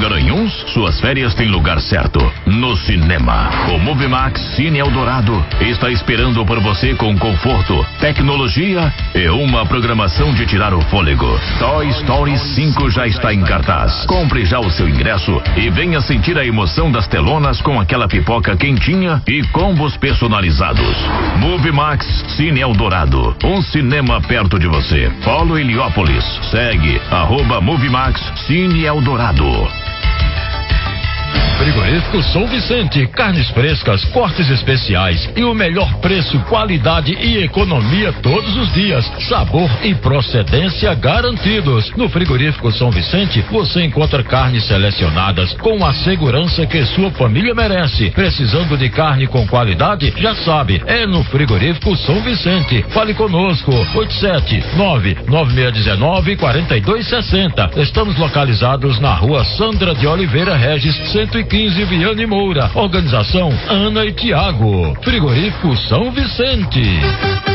Garanhuns, suas férias têm lugar certo, no cinema. O Movimax Cine Eldorado está esperando por você com conforto, tecnologia e uma programação de tirar o fôlego. Toy Story 5 já está em cartaz. Compre já o seu ingresso e venha sentir a emoção das telonas com aquela pipoca quentinha e combos personalizados. Movimax Cine Eldorado, um cinema perto de você. Polo Heliópolis, segue @Movimax Cine Eldorado. Frigorífico São Vicente, carnes frescas, cortes especiais e o melhor preço, qualidade e economia todos os dias. Sabor e procedência garantidos. No Frigorífico São Vicente, você encontra carnes selecionadas com a segurança que sua família merece. Precisando de carne com qualidade? Já sabe, é no Frigorífico São Vicente. Fale conosco, 879-9619-4260. Estamos localizados na Rua Sandra de Oliveira Regis, 115, Viane Moura. Organização Ana e Tiago. Frigorífico São Vicente.